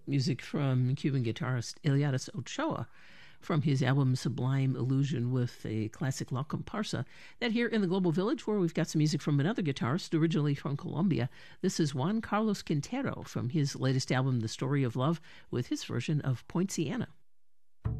Music from Cuban guitarist Eliades Ochoa from his album Sublime Illusion with a classic La Comparsa. That here in the Global Village, where we've got some music from another guitarist, originally from Colombia. This is Juan Carlos Quintero from his latest album, The Story of Love, with his version of Poinciana.